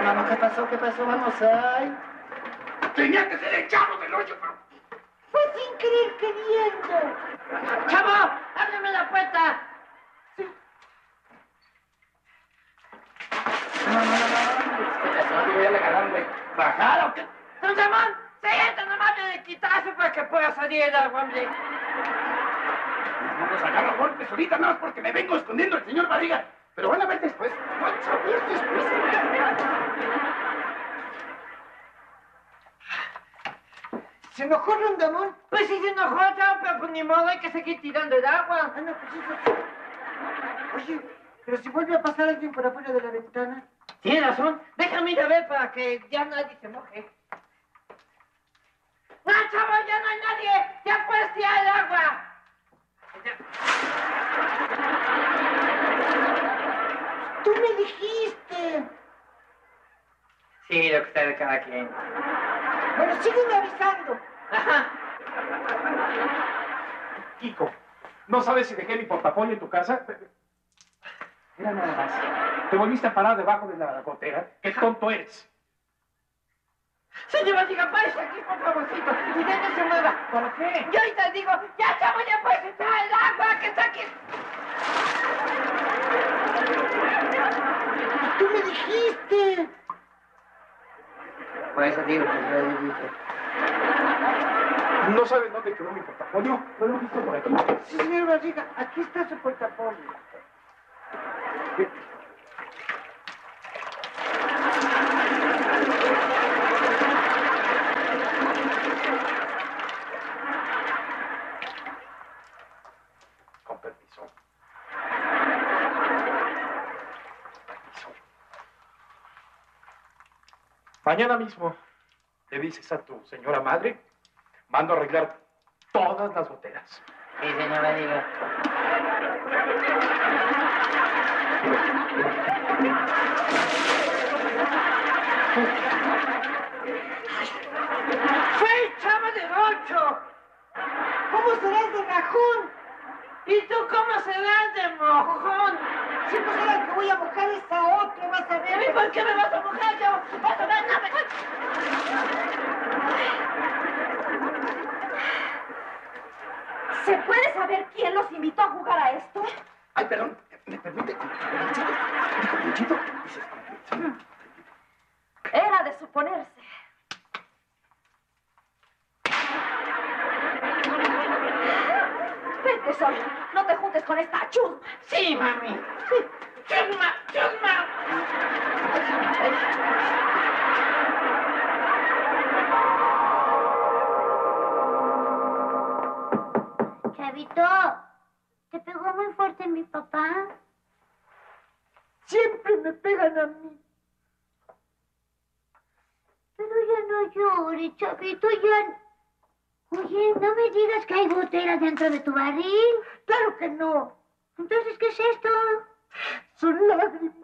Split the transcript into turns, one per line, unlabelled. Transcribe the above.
no, ¿qué pasó? ¿Qué pasó? Vamos, ay.
Tenía que ser el Chavo del Ocho, pero...
Fue sin querer queriendo. ¡Chavo! ¡Ábreme la puerta! Sí.
No, voy a agarrarle. ¿Bajar o qué?
¡Don Ramón! ¡Sea tan amable de quitarse para que pueda salir el agua, hombre!
Vamos a agarrar golpes ahorita, nada más porque me vengo escondiendo el señor Barriga. Pero van a ver después. Van a ver después.
¿Se enojó Rondamón? Pues sí se enojó, chavo, pero pues ni modo, hay que seguir tirando el agua. Ah, no, pues eso. Oye, pero si vuelve a pasar alguien por afuera de la ventana. Tienes razón. Déjame ir a ver para que ya nadie se moje. ¡No, chavo, ya no hay nadie! ¡Ya puedes tirar el agua! ¡Tú me dijiste! Sí, lo que está de cada quien. Bueno, sígueme avisando. Ajá.
Kiko, ¿no sabes si dejé mi portafolio en tu casa? Mira nada más. Te volviste a parar debajo de la gotera. ¡Qué tonto eres!
Señora, diga, párese aquí, por favorcito, y de no se mueva.
¿Por qué?
Yo ahorita digo, ya, chavo, ya puedes entrar el agua, que está aquí. Tú me dijiste. Por eso digo que yo le dije.
¿No sabes dónde quedó mi portafolio? ¿No lo he visto por aquí?
Sí, señor Barriga, aquí está su portafolio.
¿Qué? Con permiso. Mañana mismo le dices a tu señora madre, mando a arreglar todas las goteras.
Sí, señor Barriga. ¡Fue el Chavo del Ocho! ¿Cómo serás de rajón? ¿Y tú cómo serás de mojón? Si pues ahora el que voy a mojar es a otro, vas a ver. ¿Y por qué me vas a mojar, Chavo? Vas a ver, no me...
¿Se puede saber quién los invitó a jugar a esto?
Ay, perdón, ¿me permite? Dijo Ponchito.
Era de suponerse. Vete solo, no te juntes con esta chusma.
Sí, mami. ¡Chusma, chusma!
Chavito, ¿te pegó muy fuerte mi papá?
Siempre me pegan a mí.
Pero ya no llores, Chavito, ya... Oye, no me digas que hay goteras dentro de tu barril.
Claro que no.
Entonces, ¿qué es esto?
Son lágrimas.